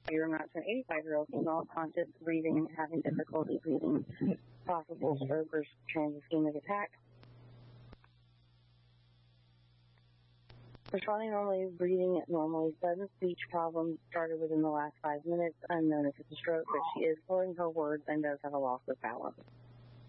year amounts to an 85-year-old female, conscious, breathing, having difficulty breathing, possible stroke or trans-ischemic attack. Responding normally, breathing normally, sudden speech problems started within the last 5 minutes, unknown if it's a stroke, but she is slurring her words and does have a loss of balance.